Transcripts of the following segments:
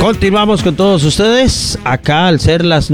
Continuamos con todos ustedes, acá al ser las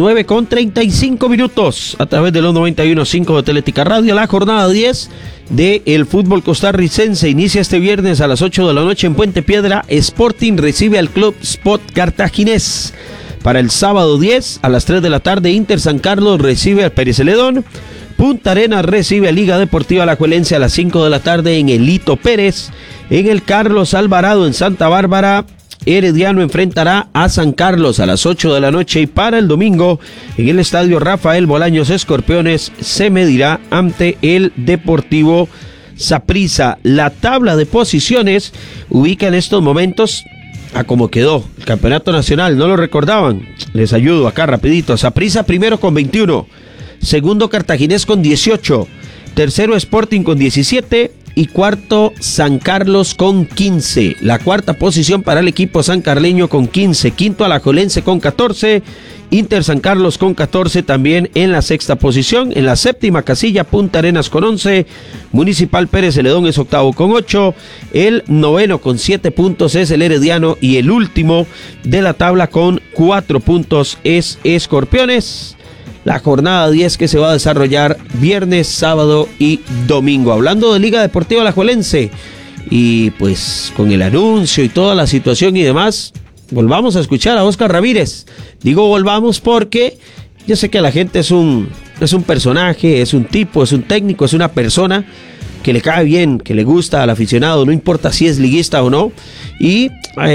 9:35 a través de los 91.5 de Teletica Radio. La jornada 10 del fútbol costarricense inicia este viernes a las 8 de la noche en Puente Piedra. Sporting recibe al Club Sport Cartaginés. Para el sábado 10 a las 3 de la tarde, Inter San Carlos recibe al Pérez Celedón. Punta Arenas recibe a Liga Deportiva Alajuelense a las 5 de la tarde en el Lito Pérez. En el Carlos Alvarado en Santa Bárbara, Herediano enfrentará a San Carlos a las 8 de la noche, y para el domingo en el estadio Rafael Bolaños, Escorpiones se medirá ante el Deportivo Saprissa. La tabla de posiciones ubica en estos momentos a cómo quedó el campeonato nacional. ¿No lo recordaban? Les ayudo acá rapidito. Saprissa primero con 21, segundo Cartaginés con 18, tercero Sporting con 17 y cuarto San Carlos con 15. La cuarta posición para el equipo sancarleño con 15, quinto Alajuelense con 14, Inter San Carlos con 14 también en la sexta posición. En la séptima casilla, Punta Arenas con 11, Municipal Pérez Celedón es octavo con 8, el noveno con 7 puntos es el Herediano, y el último de la tabla con 4 puntos es Escorpiones. La jornada 10 que se va a desarrollar viernes, sábado y domingo. Hablando de Liga Deportiva Alajuelense, y pues con el anuncio y toda la situación y demás, volvamos a escuchar a Oscar Ramírez. Digo volvamos porque yo sé que la gente es un personaje, es un tipo, es un técnico, es una persona que le cae bien, que le gusta al aficionado, no importa si es liguista o no. Y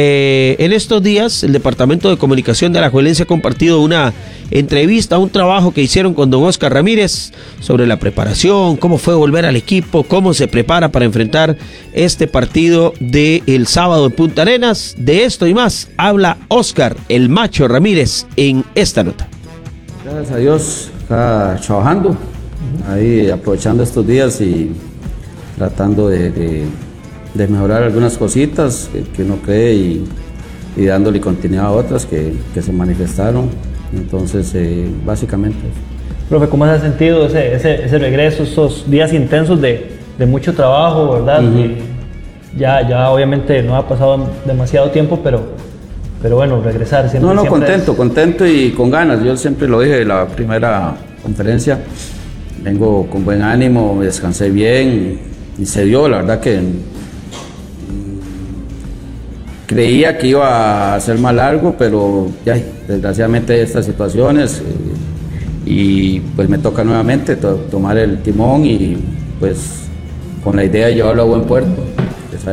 en estos días el Departamento de Comunicación de Alajuelense ha compartido una entrevista, un trabajo que hicieron con don Oscar Ramírez sobre la preparación, cómo fue volver al equipo, cómo se prepara para enfrentar este partido del sábado en Punta Arenas. De esto y más habla Oscar el Macho Ramírez en esta nota. Gracias a Dios, acá trabajando, ahí aprovechando estos días y tratando de mejorar algunas cositas que uno cree y dándole continuidad a otras que se manifestaron. Entonces, básicamente. Profe, ¿cómo se ha sentido ese regreso, esos días intensos de mucho trabajo, verdad? Uh-huh. Ya obviamente no ha pasado demasiado tiempo, pero bueno, regresar siempre. No, contento y con ganas. Yo siempre lo dije en la primera conferencia, vengo con buen ánimo, me descansé bien y se dio. La verdad que creía que iba a ser más largo, pero ya, desgraciadamente estas situaciones, y pues me toca nuevamente tomar el timón y pues con la idea de llevarlo a buen puerto.